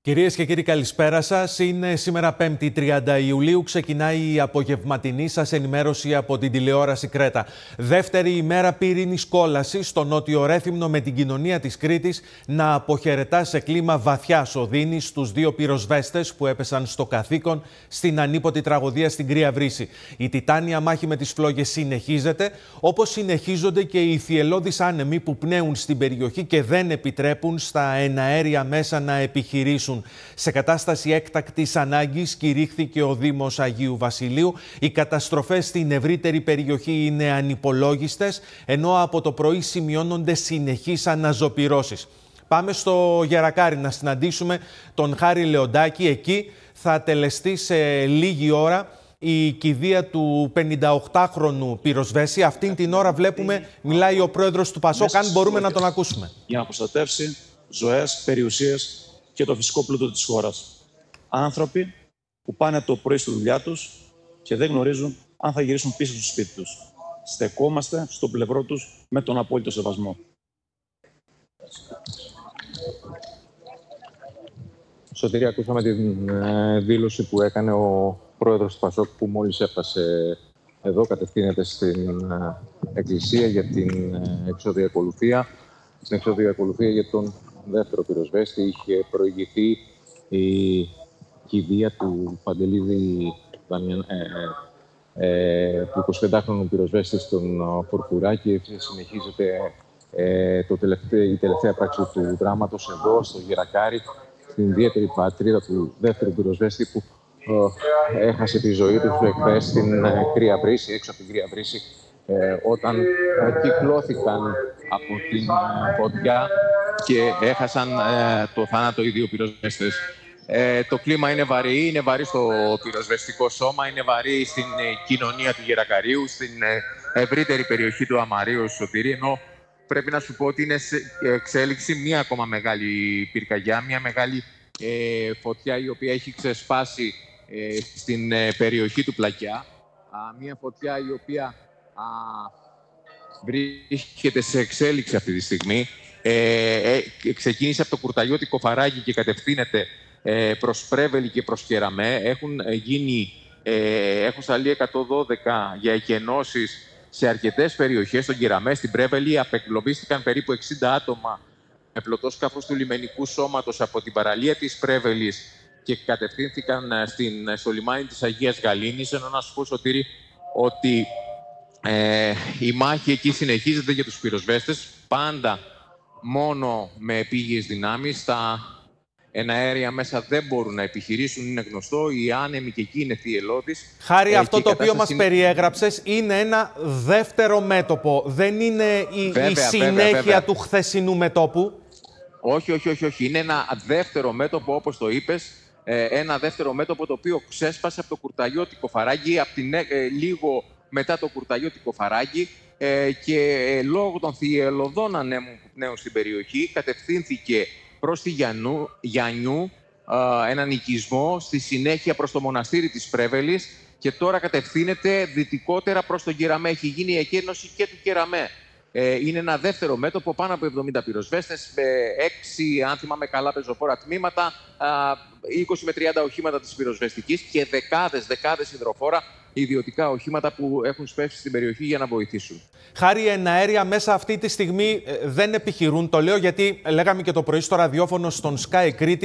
Κυρίες και κύριοι, καλησπέρα σας. Είναι σήμερα 5η 30 Ιουλίου. Ξεκινάει η απογευματινή σας ενημέρωση από την τηλεόραση Κρέτα. Δεύτερη ημέρα πυρήνης κόλασης στο νότιο Ρέθυμνο, με την κοινωνία της Κρήτης να αποχαιρετά σε κλίμα βαθιάς οδύνης τους δύο πυροσβέστες που έπεσαν στο καθήκον στην ανίποτη τραγωδία στην Κρία Βρύση. Η τιτάνια μάχη με τις φλόγες συνεχίζεται, όπως συνεχίζονται και οι θυελλώδεις άνεμοι που πνέουν στην περιοχή και δεν επιτρέπουν στα εναέρια μέσα να επιχειρήσουν. Σε κατάσταση έκτακτης ανάγκης κηρύχθηκε ο Δήμος Αγίου Βασιλείου. Οι καταστροφές στην ευρύτερη περιοχή είναι ανυπολόγιστες, ενώ από το πρωί σημειώνονται συνεχείς αναζωπυρώσεις. Πάμε στο Γερακάρι να συναντήσουμε τον Χάρη Λεοντάκη. Εκεί θα τελεστεί σε λίγη ώρα η κηδεία του 58χρονου πυροσβέστη. Αυτήν την ώρα βλέπουμε μιλάει ο πρόεδρος του ΠΑΣΟΚ. Αν μπορούμε να τον ακούσουμε. Για να προστατεύσει ζωές, περιουσίες και το φυσικό πλούτο της χώρας. Άνθρωποι που πάνε το πρωί στη δουλειά τους και δεν γνωρίζουν αν θα γυρίσουν πίσω στο σπίτι τους. Στεκόμαστε στο πλευρό τους με τον απόλυτο σεβασμό. Σωτήρη, ακούσαμε την δήλωση που έκανε ο πρόεδρος του ΠΑΣΟΚ, που μόλις έφτασε εδώ, κατευθύνεται στην εκκλησία για την εξώδια ακολουθία. Στην εξώδια ακολουθία για τον δεύτερο πυροσβέστη είχε προηγηθεί η κηδεία του Παντελίδη του 25χρονου πυροσβέστη στον Φορκουράκη. Συνεχίζεται η τελευταία πράξη του δράματος εδώ στο Γερακάρι, στην ιδιαίτερη πατρίδα του δεύτερου πυροσβέστη που έχασε τη ζωή του εχθές στην Κρία Βρύση, έξω από την Κρία Βρύση, όταν κυκλώθηκαν από την φωτιά και έχασαν το θάνατο οι δύο πυροσβέστες. Το κλίμα είναι βαρύ στο πυροσβεστικό σώμα, είναι βαρύ στην κοινωνία του Γερακαρίου, στην ευρύτερη περιοχή του Αμαρίου, Σωτήρη, ενώ πρέπει να σου πω ότι είναι σε εξέλιξη μία ακόμα μεγάλη πυρκαγιά, μία μεγάλη φωτιά η οποία έχει ξεσπάσει στην περιοχή του Πλακιά. Μία φωτιά η οποία βρίσκεται σε εξέλιξη αυτή τη στιγμή. Ξεκίνησε από το Κουρταλιώτικο Φαράγγι και κατευθύνεται προς Πρέβελη και προς Κεραμέ. Έχουν σταλεί 112 για εκενώσεις σε αρκετές περιοχές. Στον Κεραμέ, στην Πρέβελη, απεγκλωβίστηκαν περίπου 60 άτομα με πλωτό σκάφος του λιμενικού σώματος από την παραλία της Πρέβελης και κατευθύνθηκαν στο λιμάνι της Αγίας Γαλήνης. Ενώ να σου πω, Σωτήρη, ότι η μάχη εκεί συνεχίζεται για τους πυροσβέστες, πάντα μόνο με επίγειες δυνάμεις. Τα εναέρια μέσα δεν μπορούν να επιχειρήσουν, είναι γνωστό. Οι άνεμοι και εκεί είναι θυελλώδεις. Χάρη, αυτό το οποίο μας περιέγραψες είναι ένα δεύτερο μέτωπο. Δεν είναι η συνέχεια του χθεσινού μετώπου. Όχι. Είναι ένα δεύτερο μέτωπο, όπως το είπες. Ένα δεύτερο μέτωπο το οποίο ξέσπασε από το Κουρταλιώτικο Φαράγγι, λίγο μετά το Κουρταλιώτικο Φαράγγι, και λόγω των θυελλωδών ανέμων που πνέουν στην περιοχή κατευθύνθηκε προς τη Γιαννιού, έναν οικισμό, στη συνέχεια προς το μοναστήρι της Πρέβελης και τώρα κατευθύνεται δυτικότερα προς τον Κεραμέ. Έχει γίνει η εκένωση και του Κεραμέ. Είναι ένα δεύτερο μέτωπο, πάνω από 70 πυροσβέστες, 6, αν θυμάμαι καλά, πεζοφόρα τμήματα, 20 με 30 οχήματα της πυροσβεστικής και δεκάδες υδροφόρα ιδιωτικά οχήματα που έχουν σπεύσει στην περιοχή για να βοηθήσουν. Χάρη, εναέρια μέσα αυτή τη στιγμή δεν επιχειρούν. Το λέω γιατί λέγαμε και το πρωί στο ραδιόφωνο στον Sky Κρήτη